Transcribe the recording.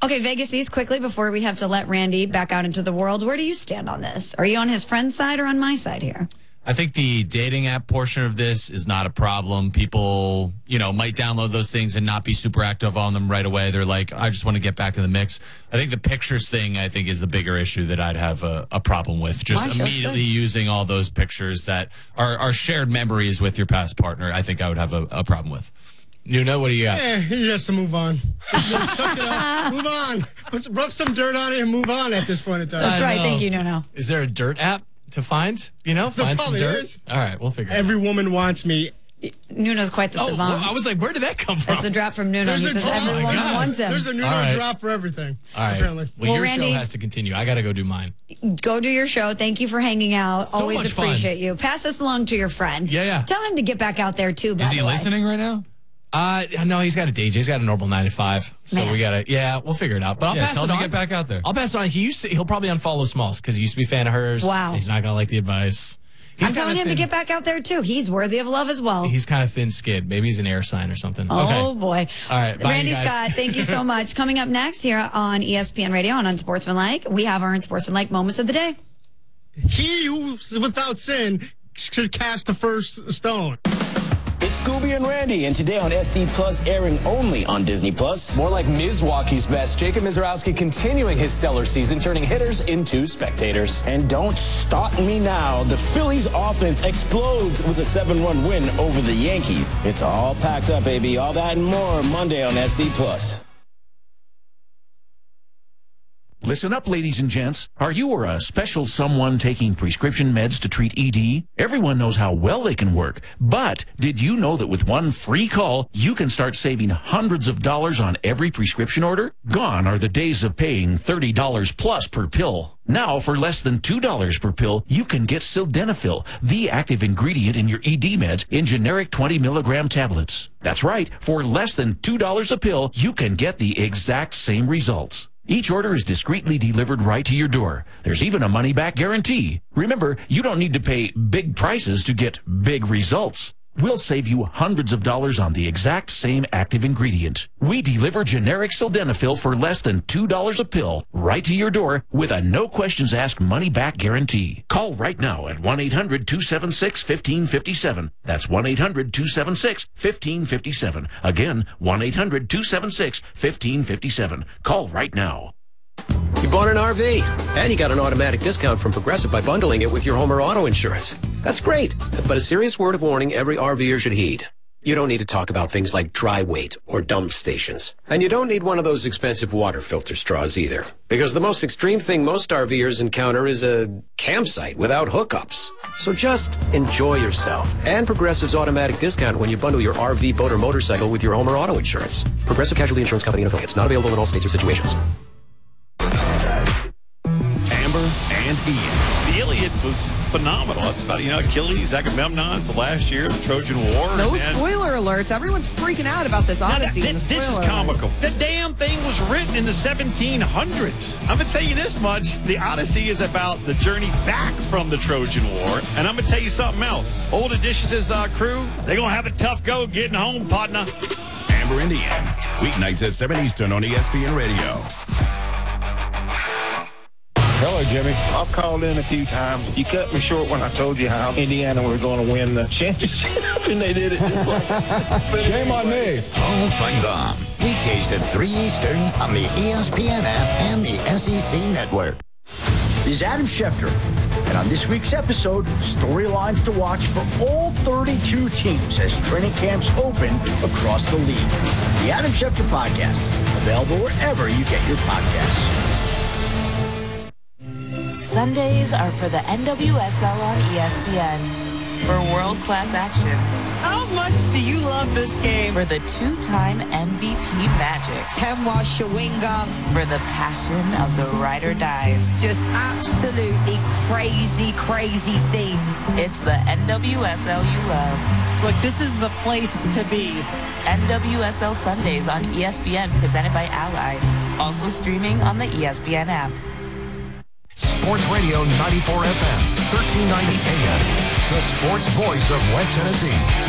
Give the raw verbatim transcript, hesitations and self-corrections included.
Okay, Vegas East, quickly, before we have to let Randy back out into the world, where do you stand on this? Are you on his friend's side or on my side here? I think the dating app portion of this is not a problem. People, you know, might download those things and not be super active on them right away. They're like, I just want to get back in the mix. I think the pictures thing, I think, is the bigger issue that I'd have a, a problem with. Just Why, immediately using all those pictures that are, are shared memories with your past partner, I think I would have a, a problem with. Nuno, what do you got? Yeah, he has to move on. Suck it up. Move on. Let's rub some dirt on it and move on at this point in time. That's I right. know. Thank you, Nuno. Is there a dirt app to find? You know, There find some probably dirt? is. All right, we'll figure it Every out. woman wants me. Nuno's quite the Oh, savant. well, I was like, where did that come from? That's a drop from Nuno. There's He a says drop. everyone Oh my God. wants him. There's a Nuno All right. drop for everything. All right. Apparently. Well, Well, your Randy- show has to continue. I got to go do mine. Go do your show. Thank you for hanging out. So Always much fun. appreciate you. Pass this along to your friend. Yeah, yeah. Tell him to get back out there, too, by Is he the way. listening right now? Uh, no, he's got a day job. He's got a normal nine to five. So Man. we got to, yeah, we'll figure it out. But I'll Yeah, pass tell it him on. to get back out there. I'll pass it on. He used to, he'll probably unfollow Smalls because he used to be a fan of hers. Wow. He's not going to like the advice. He's I'm telling kinda him thin, to get back out there, too. He's worthy of love as well. He's kind of thin skinned. Maybe he's an air sign or something. Oh, Okay. boy. All right. Bye, Randy you guys. Scott, thank you so much. Coming up next here on E S P N Radio and on Sportsmanlike, we have our Unsportsmanlike Moments of the Day. He who's without sin should cast the first stone. It's Scooby and Randy, and today on S C Plus, airing only on Disney Plus. More like Mizwaukee's best. Jacob Mizrowski continuing his stellar season, turning hitters into spectators. And don't stop me now. The Phillies offense explodes with a seven one win over the Yankees. It's all packed up, baby. All that and more Monday on S C Plus. Listen up, ladies and gents. Are you or a special someone taking prescription meds to treat E D? Everyone knows how well they can work. But did you know that with one free call, you can start saving hundreds of dollars on every prescription order? Gone are the days of paying thirty dollars plus per pill. Now, for less than two dollars per pill, you can get Sildenafil, the active ingredient in your E D meds, in generic twenty milligram tablets. That's right. For less than two dollars a pill, you can get the exact same results. Each order is discreetly delivered right to your door. There's even a money-back guarantee. Remember, you don't need to pay big prices to get big results. We'll save you hundreds of dollars on the exact same active ingredient. We deliver generic Sildenafil for less than two dollars a pill right to your door with a no-questions-asked money-back guarantee. Call right now at one eight hundred two seven six one five five seven. That's one eight hundred two seven six one five five seven. Again, one eight hundred two seven six one five five seven. Call right now. You bought an R V, and you got an automatic discount from Progressive by bundling it with your home or auto insurance. That's great, but a serious word of warning every RVer should heed. You don't need to talk about things like dry weight or dump stations. And you don't need one of those expensive water filter straws either. Because the most extreme thing most RVers encounter is a campsite without hookups. So just enjoy yourself. And Progressive's automatic discount when you bundle your R V, boat, or motorcycle with your home or auto insurance. Progressive Casualty Insurance Company and affiliates. Not available in all states or situations. Amber and Ian. The Iliad was phenomenal. It's about, you know, Achilles, Agamemnon, it's the last year of the Trojan War. No and then, spoiler alerts. Everyone's freaking out about this Now, Odyssey. that- and the this is spoiler comical. alerts. The damn thing was written in the seventeen hundreds. I'm going to tell you this much. The Odyssey is about the journey back from the Trojan War. And I'm going to tell you something else. Old Odysseus' uh, crew, they're going to have a tough go getting home, partner. Amber and Ian. Weeknights at seven Eastern on E S P N Radio. Hello, Jimmy. I've called in a few times. You cut me short when I told you how Indiana were going to win the championship, and they did it. Shame on me. Hall of Bomb. Weekdays at three Eastern on the E S P N app and the S E C Network. This is Adam Schefter, and on this week's episode, storylines to watch for all thirty-two teams as training camps open across the league. The Adam Schefter Podcast, available wherever you get your podcasts. Sundays are for the N W S L on E S P N. For world-class action. How much do you love this game? For the two-time M V P magic. Temwa Shawinga. For the passion of the ride or dies. Just absolutely crazy, crazy scenes. It's the N W S L you love. Look, this is the place to be. N W S L Sundays on E S P N, presented by Ally. Also streaming on the E S P N app. Sports Radio ninety-four F M, thirteen ninety A M. The sports voice of West Tennessee.